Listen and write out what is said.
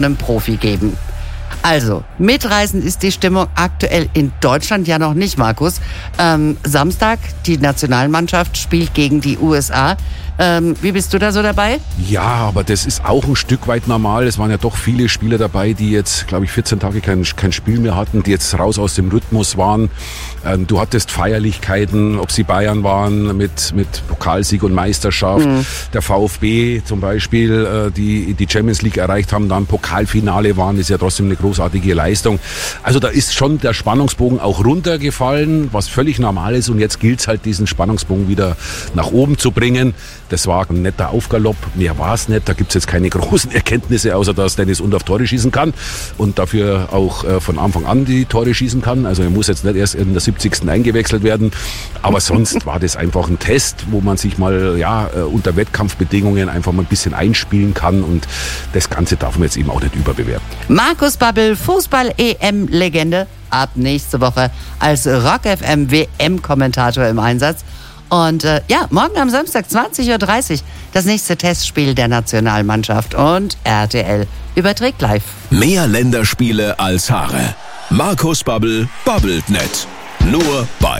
einem Profi geben. Also, mitreißend ist die Stimmung aktuell in Deutschland ja noch nicht, Markus. Samstag, die Nationalmannschaft spielt gegen die USA. Wie bist du da so dabei? Ja, aber das ist auch ein Stück weit normal. Es waren ja doch viele Spieler dabei, die jetzt, glaube ich, 14 Tage kein Spiel mehr hatten, die jetzt raus aus dem Rhythmus waren. Du hattest Feierlichkeiten, ob sie Bayern waren mit Pokalsieg und Meisterschaft. Der VfB zum Beispiel, die Champions League erreicht haben, dann Pokalfinale waren, ist ja trotzdem eine großartige Leistung. Also da ist schon der Spannungsbogen auch runtergefallen, was völlig normal ist. Und jetzt gilt es halt, diesen Spannungsbogen wieder nach oben zu bringen. Das war ein netter Aufgalopp, mehr war es nicht. Da gibt es jetzt keine großen Erkenntnisse, außer dass Dennis Undaff Tore schießen kann und dafür auch von Anfang an die Tore schießen kann. Also er muss jetzt nicht erst in der 70. eingewechselt werden. Aber sonst war das einfach ein Test, wo man sich mal unter Wettkampfbedingungen einfach mal ein bisschen einspielen kann. Und das Ganze darf man jetzt eben auch nicht überbewerten. Markus Babbel, Fußball-EM-Legende, ab nächste Woche als Rock FM WM-Kommentator im Einsatz. Und morgen am Samstag 20.30 Uhr das nächste Testspiel der Nationalmannschaft und RTL überträgt live. Mehr Länderspiele als Haare. Markus Babbel babbelt nicht. Nur bei